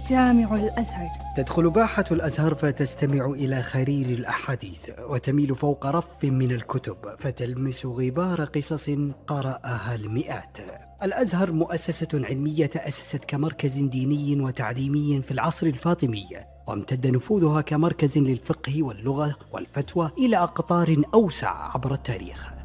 جامع الأزهر. تدخل باحة الأزهر فتستمع إلى خرير الأحاديث، وتميل فوق رف من الكتب فتلمس غبار قصص قرأها المئات. الأزهر مؤسسة علمية تأسست كمركز ديني وتعليمي في العصر الفاطمي، وامتد نفوذها كمركز للفقه واللغة والفتوى إلى أقطار أوسع عبر التاريخ.